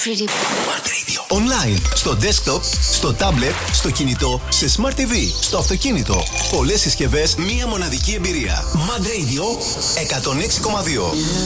Pretty Smart Radio. Online, στο desktop, στο tablet, στο κινητό, σε Smart TV, στο αυτοκίνητο. Πολλές συσκευές, μία μοναδική εμπειρία. Mad Radio 106,2.